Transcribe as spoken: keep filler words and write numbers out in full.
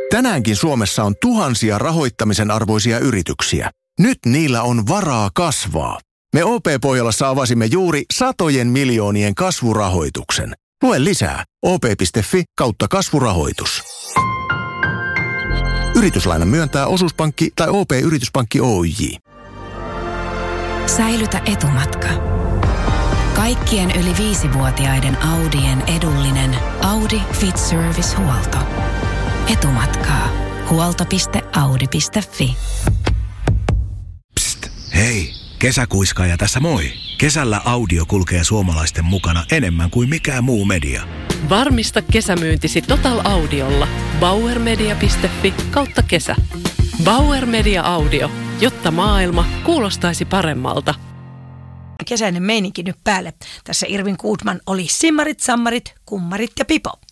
Tänäänkin Suomessa on tuhansia rahoittamisen arvoisia yrityksiä. Nyt niillä on varaa kasvaa. Me O P-Pohjolassa avasimme juuri satojen miljoonien kasvurahoituksen. Lue lisää op.fi kautta kasvurahoitus. Yrityslainan myöntää Osuuspankki tai O P-Yrityspankki Oyj. Säilytä etumatka. Kaikkien yli viisivuotiaiden Audien edullinen Audi Fit Service-huolto. Etumatkaa. huolto piste audi piste fi. Psst, hei, kesäkuiskaaja tässä moi. Kesällä Audio kulkee suomalaisten mukana enemmän kuin mikään muu media. Varmista kesämyyntisi Total Audiolla. bauermedia piste fi kautta kesä. Bauer Media Audio, jotta maailma kuulostaisi paremmalta. Kesäinen meininki nyt päälle. Tässä Irvin Goodman oli simmarit, sammarit, kummarit ja pipo.